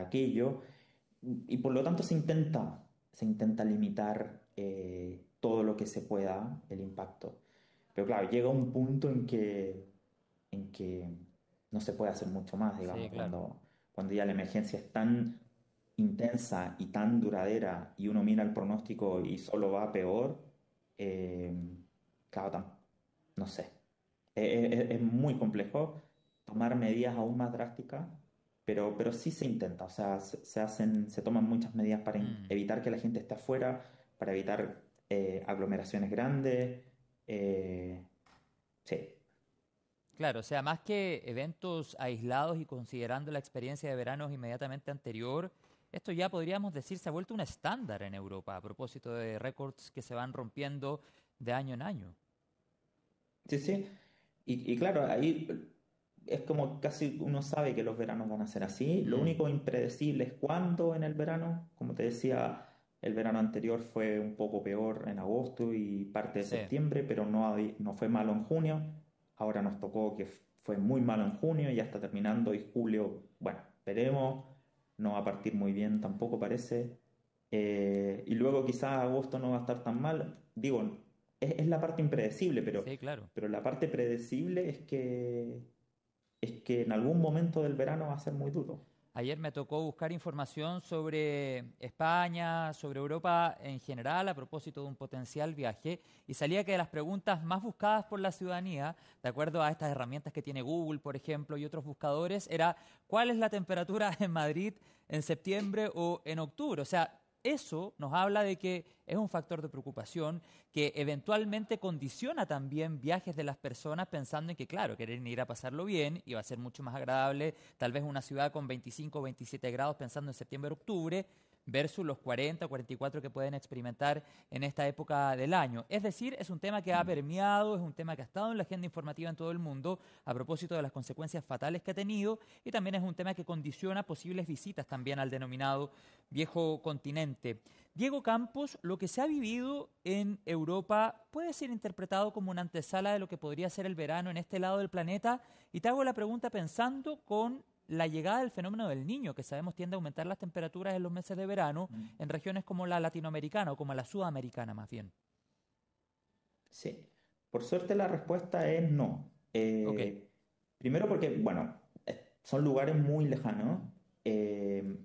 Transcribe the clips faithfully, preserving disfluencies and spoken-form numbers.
aquello, y por lo tanto se intenta, se intenta limitar eh, todo lo que se pueda el impacto. Pero claro, llega un punto en que, en que no se puede hacer mucho más, Sí, digamos, claro. cuando, cuando ya la emergencia es tan intensa y tan duradera y uno mira el pronóstico y solo va peor, eh, claro, tam- no sé. Eh, eh, es muy complejo tomar medidas aún más drásticas, pero, pero sí se intenta, o sea, se, se hacen, se toman muchas medidas para in- Mm. evitar que la gente esté afuera, para evitar eh, aglomeraciones grandes. eh, sí, Claro, o sea, más que eventos aislados y considerando la experiencia de veranos inmediatamente anterior, esto ya podríamos decir se ha vuelto un estándar en Europa a propósito de récords que se van rompiendo de año en año. sí, sí. Y, y claro, ahí es como casi uno sabe que los veranos van a ser así. Lo Mm, único impredecible es cuándo en el verano. Como te decía, el verano anterior fue un poco peor en agosto y parte de sí. septiembre, pero no, habí- no fue malo en junio. Ahora nos tocó que f- fue muy malo en junio y ya está terminando. Y julio, bueno, veremos. No va a partir muy bien tampoco parece. Eh, y luego quizás agosto no va a estar tan mal. Digo, es, es la parte impredecible, pero, Sí, claro. pero la parte predecible es que, es que en algún momento del verano va a ser muy duro. Ayer me tocó buscar información sobre España, sobre Europa en general, a propósito de un potencial viaje, y salía que de las preguntas más buscadas por la ciudadanía, de acuerdo a estas herramientas que tiene Google, por ejemplo, y otros buscadores, era ¿cuál es la temperatura en Madrid en septiembre o en octubre? O sea, eso nos habla de que es un factor de preocupación que eventualmente condiciona también viajes de las personas pensando en que, claro, quieren ir a pasarlo bien y va a ser mucho más agradable tal vez una ciudad con veinticinco o veintisiete grados pensando en septiembre, octubre, versus los cuarenta o cuarenta y cuatro que pueden experimentar en esta época del año. Es decir, es un tema que ha Mm. permeado, es un tema que ha estado en la agenda informativa en todo el mundo a propósito de las consecuencias fatales que ha tenido y también es un tema que condiciona posibles visitas también al denominado viejo continente. Diego Campos, lo que se ha vivido en Europa puede ser interpretado como una antesala de lo que podría ser el verano en este lado del planeta y te hago la pregunta pensando con la llegada del fenómeno del niño, que sabemos tiende a aumentar las temperaturas en los meses de verano Mm. en regiones como la latinoamericana o como la sudamericana más bien. Sí, por suerte la respuesta es no. Ok, Eh, primero porque, bueno, eh, son lugares muy lejanos eh,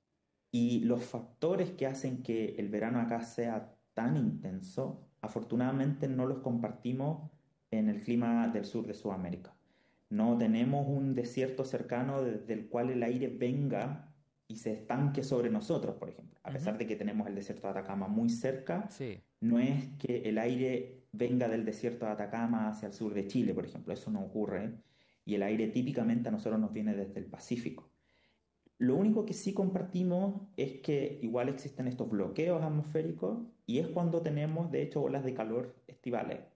y los factores que hacen que el verano acá sea tan intenso, afortunadamente no los compartimos en el clima del sur de Sudamérica. No tenemos un desierto cercano desde el cual el aire venga y se estanque sobre nosotros, por ejemplo. A ujú, pesar de que tenemos el desierto de Atacama muy cerca, sí, no es que el aire venga del desierto de Atacama hacia el sur de Chile, por ejemplo. Eso no ocurre. Y el aire típicamente a nosotros nos viene desde el Pacífico. Lo único que sí compartimos es que igual existen estos bloqueos atmosféricos y es cuando tenemos, de hecho, olas de calor estivales.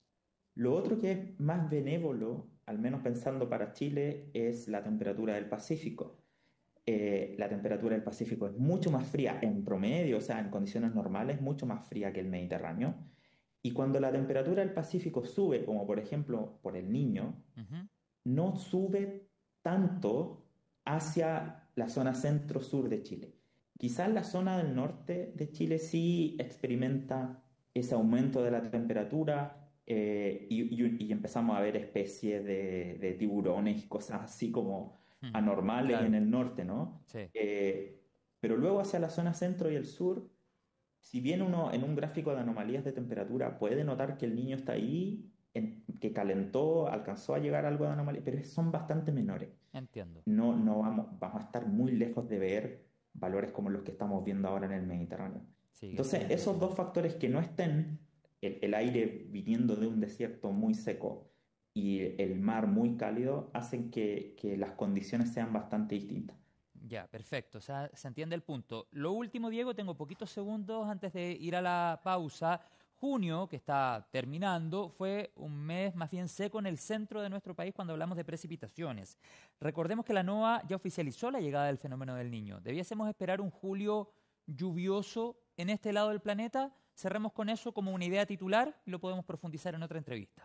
Lo otro que es más benévolo, al menos pensando para Chile, es la temperatura del Pacífico. Eh, la temperatura del Pacífico es mucho más fría en promedio, o sea, en condiciones normales, mucho más fría que el Mediterráneo. Y cuando la temperatura del Pacífico sube, como por ejemplo por el Niño, ujú, no sube tanto hacia la zona centro-sur de Chile. Quizás la zona del norte de Chile sí experimenta ese aumento de la temperatura eh, y, y- y empezamos a ver especies de, de tiburones y cosas así como mm, anormales en claro, el norte, ¿no? sí. Eh, pero luego hacia la zona centro y el sur, si bien uno en un gráfico de anomalías de temperatura puede notar que el niño está ahí, en- que calentó, alcanzó a llegar a algo de anomalía, pero son bastante menores. Entiendo. No, no vamos, vamos a estar muy lejos de ver valores como los que estamos viendo ahora en el Mediterráneo. Sí, Entonces, excelente esos dos señal. factores que no estén, el, el aire viniendo de un desierto muy seco y el mar muy cálido, hacen que, que las condiciones sean bastante distintas. Ya, perfecto. O sea, se entiende el punto. Lo último, Diego, tengo poquitos segundos antes de ir a la pausa. Junio, que está terminando, fue un mes más bien seco en el centro de nuestro país cuando hablamos de precipitaciones. Recordemos que la NOAA ya oficializó la llegada del fenómeno del Niño. ¿Debiésemos esperar un julio lluvioso en este lado del planeta? Cerremos con eso como una idea titular y lo podemos profundizar en otra entrevista.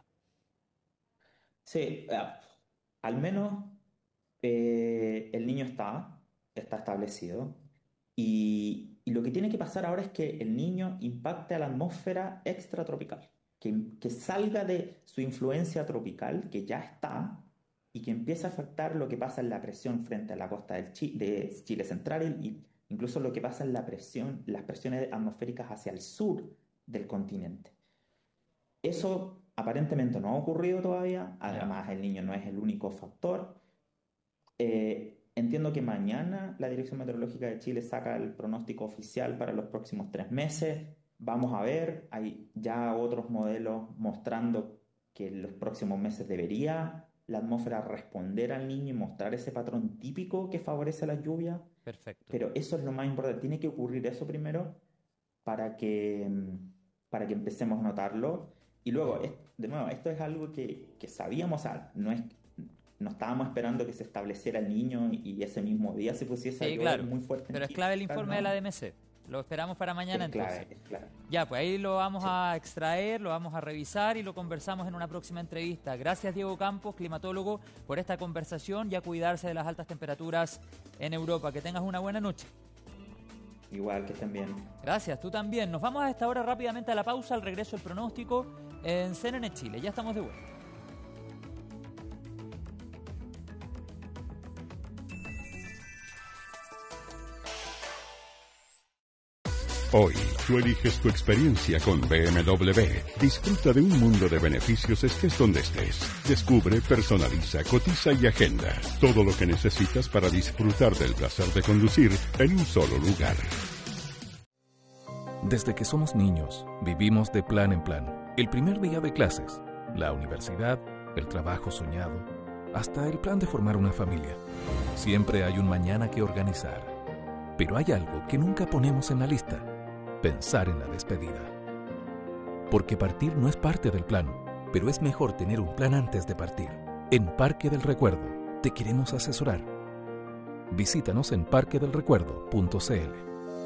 Sí, ah, al menos eh, el niño está. está establecido. Y, y lo que tiene que pasar ahora es que el niño impacte a la atmósfera extratropical, que, que salga de su influencia tropical, que ya está, y que empiece a afectar lo que pasa en la presión frente a la costa del Chi- de Chile central y incluso lo que pasa en la presión, las presiones atmosféricas hacia el sur del continente. Eso aparentemente no ha ocurrido todavía, Ya. además el niño no es el único factor. Eh, entiendo que mañana la Dirección Meteorológica de Chile saca el pronóstico oficial para los próximos tres meses. Vamos a ver, hay ya otros modelos mostrando que en los próximos meses debería la atmósfera responder al niño y mostrar ese patrón típico que favorece la lluvia, Perfecto. pero eso es lo más importante. Tiene que ocurrir eso primero para que, mm, para que empecemos a notarlo. Y luego, Ya. es- de nuevo, esto es algo que, que sabíamos, o sea, no es, no estábamos esperando que se estableciera el niño y, y ese mismo día se pusiese a Sí, llover claro. muy fuerte en Pero es Chile. clave el Claro, informe de la no, D M C. Lo esperamos para mañana es entonces. clave, es clave. Ya, pues ahí lo vamos Sí. a extraer, lo vamos a revisar y lo conversamos en una próxima entrevista. Gracias, Diego Campos, climatólogo, por esta conversación y a cuidarse de las altas temperaturas en Europa. Que tengas una buena noche. Igual que estén bien. Gracias, tú también. Nos vamos a esta hora rápidamente a la pausa, al regreso el pronóstico en C N N Chile. Ya estamos de vuelta. Hoy, tú eliges tu experiencia con B M W. Disfruta de un mundo de beneficios estés donde estés. Descubre, personaliza, cotiza y agenda. Todo lo que necesitas para disfrutar del placer de conducir en un solo lugar. Desde que somos niños, vivimos de plan en plan. El primer día de clases, la universidad, el trabajo soñado, hasta el plan de formar una familia. Siempre hay un mañana que organizar. Pero hay algo que nunca ponemos en la lista: pensar en la despedida. Porque partir no es parte del plan, pero es mejor tener un plan antes de partir. En Parque del Recuerdo te queremos asesorar. Visítanos en parque del recuerdo punto c l.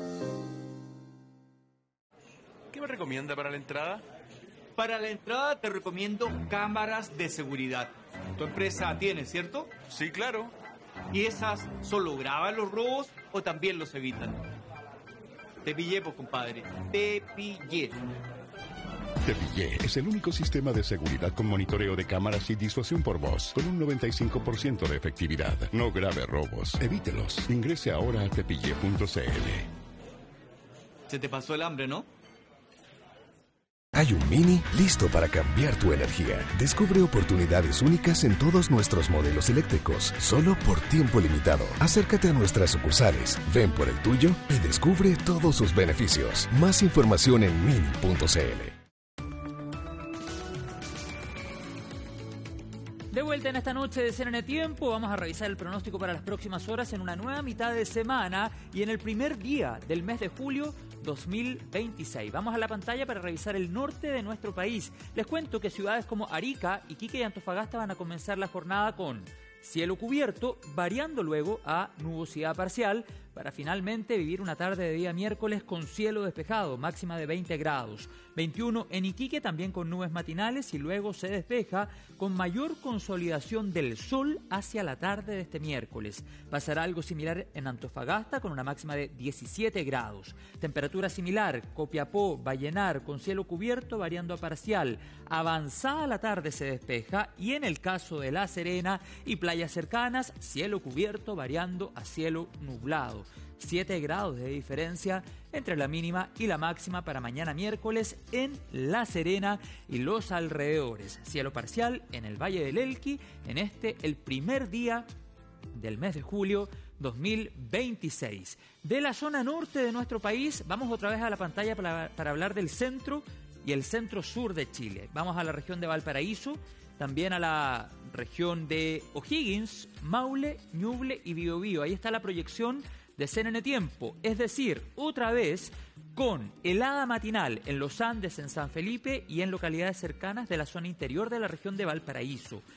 ¿Qué me recomienda para la entrada? Para la entrada te recomiendo cámaras de seguridad. Tu empresa tiene, ¿cierto? Sí, claro. ¿Y esas solo graban los robos o también los evitan? Te pillé, pues, compadre. Te pillé. Te Pillé es el único sistema de seguridad con monitoreo de cámaras y disuasión por voz, con un noventa y cinco por ciento de efectividad. No grave robos, evítelos. Ingrese ahora a tepillé punto c l. Se te pasó el hambre, ¿no? Hay un Mini listo para cambiar tu energía. Descubre oportunidades únicas en todos nuestros modelos eléctricos, solo por tiempo limitado. Acércate a nuestras sucursales, ven por el tuyo y descubre todos sus beneficios. Más información en mini punto c l. De vuelta en esta noche de C N N Tiempo, vamos a revisar el pronóstico para las próximas horas en una nueva mitad de semana y en el primer día del mes de julio dos mil veintiséis. Vamos a la pantalla para revisar el norte de nuestro país. Les cuento que ciudades como Arica, Iquique y Antofagasta van a comenzar la jornada con cielo cubierto, variando luego a nubosidad parcial, para finalmente vivir una tarde de día miércoles con cielo despejado, máxima de veinte grados. veintiuno en Iquique, también con nubes matinales, y luego se despeja con mayor consolidación del sol hacia la tarde de este miércoles. Pasará algo similar en Antofagasta, con una máxima de diecisiete grados. Temperatura similar, Copiapó, Vallenar, con cielo cubierto, variando a parcial. Avanzada la tarde se despeja, y en el caso de La Serena y playas cercanas, cielo cubierto, variando a cielo nublado. siete grados de diferencia entre la mínima y la máxima para mañana miércoles en La Serena y los alrededores. Cielo parcial en el Valle del Elqui, en este el primer día del mes de julio dos mil veintiséis. De la zona norte de nuestro país, vamos otra vez a la pantalla para, para hablar del centro y el centro sur de Chile. Vamos a la región de Valparaíso, también a la región de O'Higgins, Maule, Ñuble y Biobío. Ahí está la proyección de C N N Tiempo, es decir, otra vez con helada matinal en los Andes, en San Felipe y en localidades cercanas de la zona interior de la región de Valparaíso.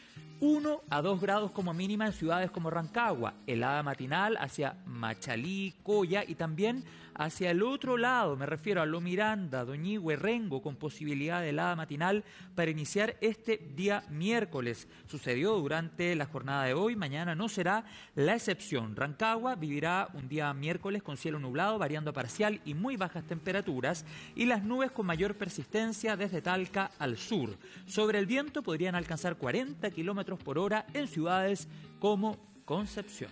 uno a dos grados como mínima en ciudades como Rancagua, helada matinal hacia Machalí, Coya y también hacia el otro lado, me refiero a Lo Miranda, Doñihue, Rengo, con posibilidad de helada matinal para iniciar este día miércoles. Sucedió durante la jornada de hoy, mañana no será la excepción. Rancagua vivirá un día miércoles con cielo nublado, variando a parcial y muy bajas temperaturas, y las nubes con mayor persistencia desde Talca al sur. Sobre el viento podrían alcanzar cuarenta kilómetros por hora en ciudades como Concepción.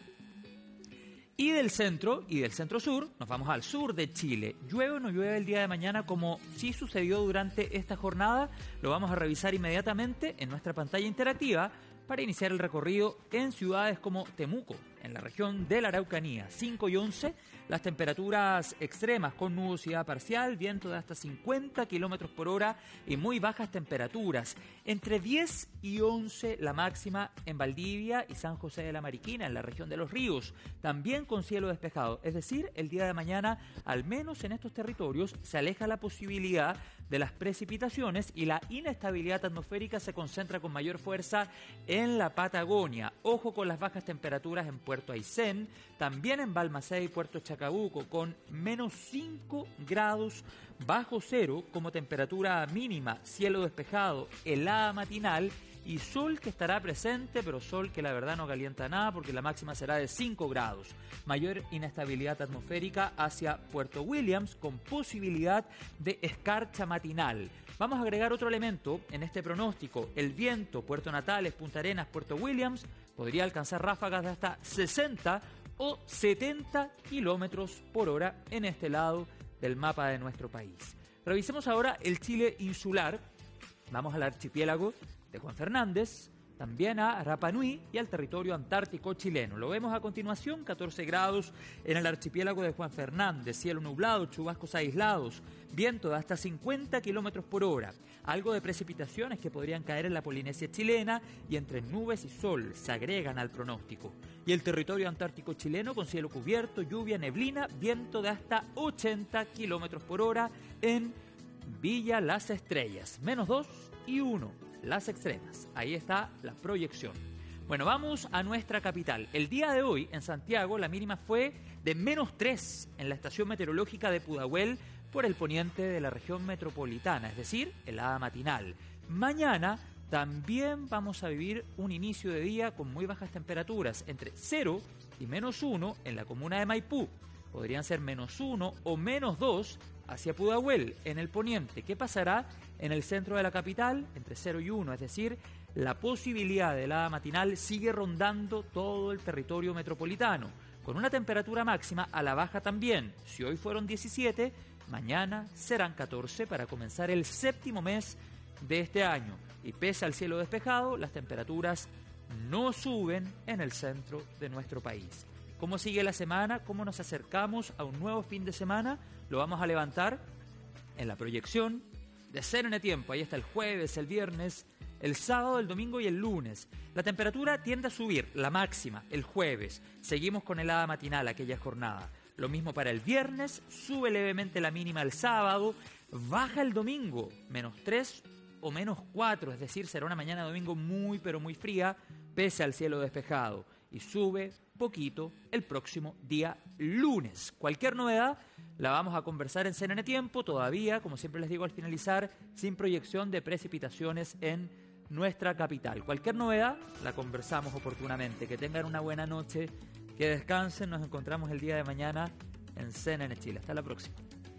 Y del centro y del centro-sur nos vamos al sur de Chile. ¿Llueve o no llueve el día de mañana como sí sucedió durante esta jornada? Lo vamos a revisar inmediatamente en nuestra pantalla interactiva para iniciar el recorrido en ciudades como Temuco, en la región de la Araucanía. cinco y once, las temperaturas extremas con nubosidad parcial, viento de hasta cincuenta kilómetros por hora y muy bajas temperaturas. Entre diez y once la máxima en Valdivia y San José de la Mariquina, en la región de Los Ríos, también con cielo despejado. Es decir, el día de mañana, al menos en estos territorios, se aleja la posibilidad de las precipitaciones y la inestabilidad atmosférica se concentra con mayor fuerza en la Patagonia. Ojo con las bajas temperaturas en Puerto Aysén, también en Balmaceda y Puerto Chacabuco, con menos cinco grados bajo cero como temperatura mínima, cielo despejado, helada matinal y sol que estará presente, pero sol que la verdad no calienta nada porque la máxima será de cinco grados. Mayor inestabilidad atmosférica hacia Puerto Williams con posibilidad de escarcha matinal. Vamos a agregar otro elemento en este pronóstico. El viento, Puerto Natales, Punta Arenas, Puerto Williams, podría alcanzar ráfagas de hasta sesenta o setenta kilómetros por hora en este lado del mapa de nuestro país. Revisemos ahora el Chile insular. Vamos al archipiélago de Juan Fernández, también a Rapa Nui y al territorio antártico chileno. Lo vemos a continuación, catorce grados en el archipiélago de Juan Fernández, cielo nublado, chubascos aislados, viento de hasta cincuenta kilómetros por hora, algo de precipitaciones que podrían caer en la Polinesia chilena y entre nubes y sol se agregan al pronóstico. Y el territorio antártico chileno con cielo cubierto, lluvia, neblina, viento de hasta ochenta kilómetros por hora en Villa Las Estrellas, menos dos y uno. Las extremas. Ahí está la proyección. Bueno, vamos a nuestra capital. El día de hoy en Santiago la mínima fue de menos tres en la estación meteorológica de Pudahuel por el poniente de la región metropolitana, es decir, helada matinal. Mañana también vamos a vivir un inicio de día con muy bajas temperaturas, entre cero y menos uno en la comuna de Maipú. Podrían ser menos uno o menos dos hacia Pudahuel, en el poniente. ¿Qué pasará en el centro de la capital? Entre cero y uno, es decir, la posibilidad de helada matinal sigue rondando todo el territorio metropolitano, con una temperatura máxima a la baja también. Si hoy fueron diecisiete, mañana serán catorce para comenzar el séptimo mes de este año. Y pese al cielo despejado, las temperaturas no suben en el centro de nuestro país. ¿Cómo sigue la semana? ¿Cómo nos acercamos a un nuevo fin de semana? Lo vamos a levantar en la proyección de C N N Tiempo. Ahí está el jueves, el viernes, el sábado, el domingo y el lunes. La temperatura tiende a subir, la máxima, el jueves. Seguimos con helada matinal aquella jornada. Lo mismo para el viernes, sube levemente la mínima el sábado, baja el domingo, menos tres o menos cuatro, es decir, será una mañana de domingo muy pero muy fría, pese al cielo despejado. Y sube poquito el próximo día lunes. Cualquier novedad la vamos a conversar en C N N Tiempo, todavía, como siempre les digo al finalizar, sin proyección de precipitaciones en nuestra capital. Cualquier novedad la conversamos oportunamente. Que tengan una buena noche, que descansen, nos encontramos el día de mañana en C N N Chile. Hasta la próxima.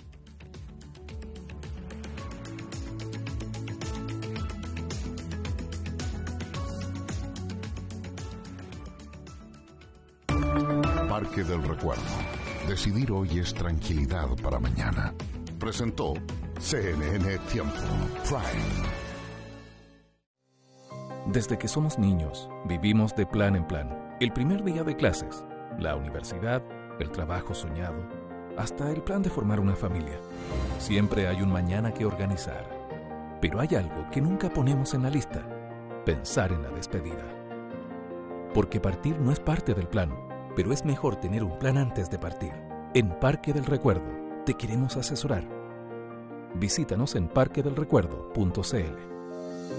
Parque del Recuerdo. Decidir hoy es tranquilidad para mañana. Presentó C N N Tiempo Prime. Desde que somos niños, vivimos de plan en plan. El primer día de clases, la universidad, el trabajo soñado, hasta el plan de formar una familia. Siempre hay un mañana que organizar. Pero hay algo que nunca ponemos en la lista: pensar en la despedida. Porque partir no es parte del plan, pero es mejor tener un plan antes de partir. En Parque del Recuerdo te queremos asesorar. Visítanos en parque del recuerdo punto c l.